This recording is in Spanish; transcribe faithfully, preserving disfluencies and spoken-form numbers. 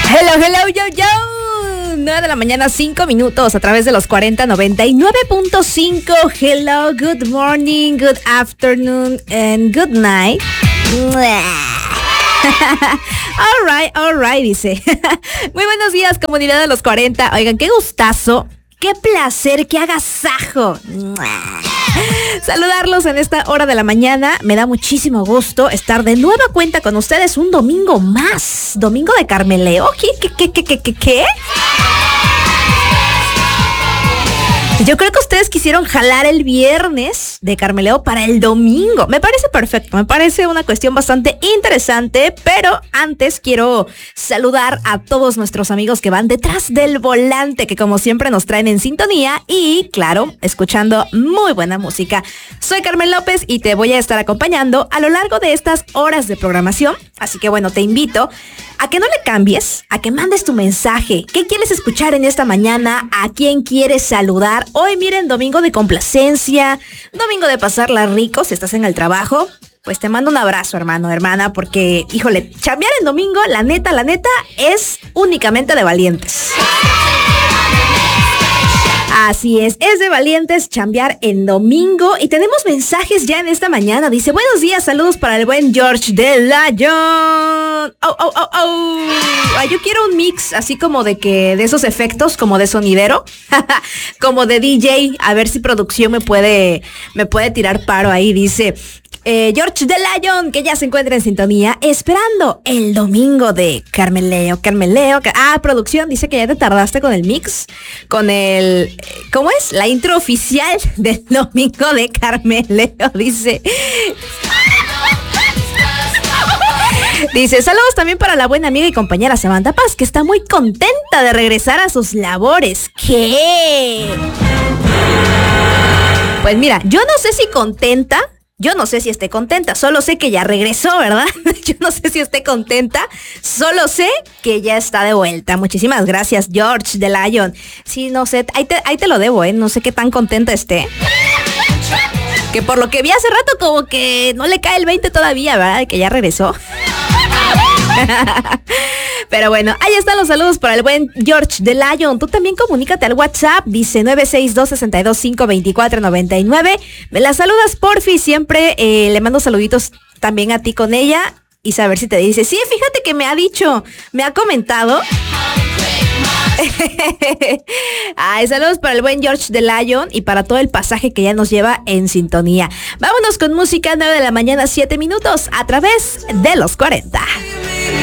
Hello, hello, yo, yo. nueve de la mañana, cinco minutos a través de los cuarenta noventa y nueve punto cinco. Hello, good morning, good afternoon, and good night. All right, all right, dice. Muy buenos días, comunidad de los cuarenta. Oigan, qué gustazo, qué placer, qué agasajo saludarlos en esta hora de la mañana. Me da muchísimo gusto estar de nueva cuenta con ustedes un domingo más. Domingo de Carmeleo. ¿Qué, qué, qué, qué, qué, qué, qué? Yo creo que ustedes quisieron jalar el viernes de Carmeleo para el domingo. Me parece perfecto, me parece una cuestión bastante interesante, pero antes quiero saludar a todos nuestros amigos que van detrás del volante, que como siempre nos traen en sintonía y, claro, escuchando muy buena música. Soy Carmen López y te voy a estar acompañando a lo largo de estas horas de programación, así que bueno, te invito a que no le cambies, a que mandes tu mensaje. ¿Qué quieres escuchar en esta mañana? ¿A quién quieres saludar? Hoy, miren, domingo de complacencia, domingo de pasarla rico. Si estás en el trabajo, pues te mando un abrazo, hermano, hermana, porque, híjole, chambear en domingo, la neta, la neta, es únicamente de valientes. Así es, es de valientes chambear en domingo. Y tenemos mensajes ya en esta mañana. Dice, buenos días, saludos para el buen George de Lyon. Oh, oh, oh, oh. Ay, yo quiero un mix así como de que, de esos efectos, como de sonidero, como de D J. A ver si producción me puede, me puede tirar paro ahí. Dice, eh, George de Lyon, que ya se encuentra en sintonía, esperando el domingo de Carmeleo, Carmeleo. Ah, producción, dice que ya te tardaste con el mix, con el... ¿Cómo es? La intro oficial del domingo de Carmeleo, dice. Dice, saludos también para la buena amiga y compañera Samantha Paz, que está muy contenta de regresar a sus labores. ¿Qué? Pues mira, yo no sé si contenta... Yo no sé si esté contenta, solo sé que ya regresó, ¿verdad? Yo no sé si esté contenta, solo sé que ya está de vuelta. Muchísimas gracias, George de Lyon. Sí, no sé, ahí te, ahí te lo debo, ¿eh? No sé qué tan contenta esté. Que por lo que vi hace rato como que no le cae el veinte todavía, ¿verdad? Que ya regresó. Pero bueno, ahí están los saludos para el buen George de Lyon. Tú también comunícate al WhatsApp, dice nueve seis dos, seis dos cinco, dos cuatro nueve nueve. Me la saludas, porfi, siempre eh, le mando saluditos también a ti con ella y saber si te dice, sí, fíjate que me ha dicho, me ha comentado. Ay, saludos para el buen George de Lyon y para todo el pasaje que ya nos lleva en sintonía. Vámonos con música, nueve de la mañana, siete minutos, a través de los cuarenta.